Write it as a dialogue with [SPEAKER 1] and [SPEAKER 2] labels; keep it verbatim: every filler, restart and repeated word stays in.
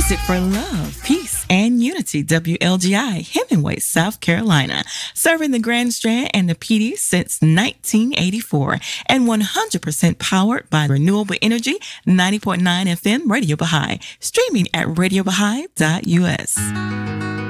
[SPEAKER 1] Music for love, peace, and unity. W L G I, Hemingway, South Carolina. Serving the Grand Strand and the P D since nineteen eighty-four. And one hundred percent powered by renewable energy. ninety point nine F M Radio Baha'i. Streaming at radio baha'i dot u s.